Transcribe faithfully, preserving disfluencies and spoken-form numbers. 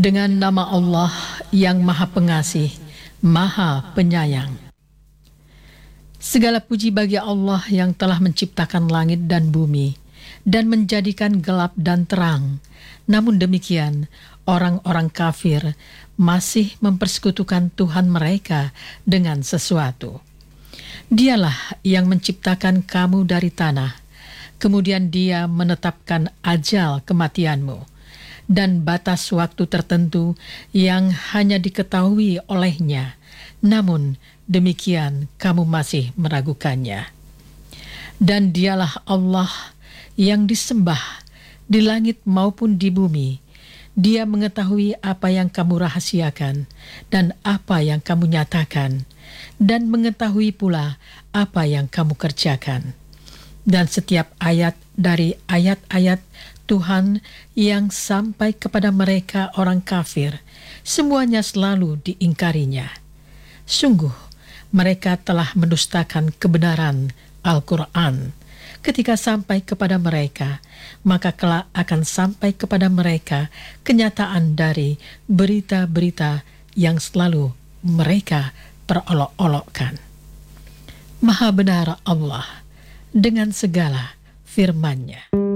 Dengan nama Allah yang Maha Pengasih, Maha Penyayang. Segala puji bagi Allah yang telah menciptakan langit dan bumi dan menjadikan gelap dan terang. Namun demikian, orang-orang kafir masih mempersekutukan Tuhan mereka dengan sesuatu. Dialah yang menciptakan kamu dari tanah, kemudian Dia menetapkan ajal kematianmu dan batas waktu tertentu yang hanya diketahui olehnya. Namun demikian kamu masih meragukannya. Dan Dialah Allah yang disembah di langit maupun di bumi. Dia mengetahui apa yang kamu rahasiakan dan apa yang kamu nyatakan, dan mengetahui pula apa yang kamu kerjakan. Dan setiap ayat dari ayat-ayat Tuhan yang sampai kepada mereka orang kafir, semuanya selalu diingkarinya. Sungguh, mereka telah mendustakan kebenaran Al-Quran. Ketika sampai kepada mereka, maka kelak akan sampai kepada mereka kenyataan dari berita-berita yang selalu mereka perolok-olokkan. Maha benar Allah dengan segala firman-Nya.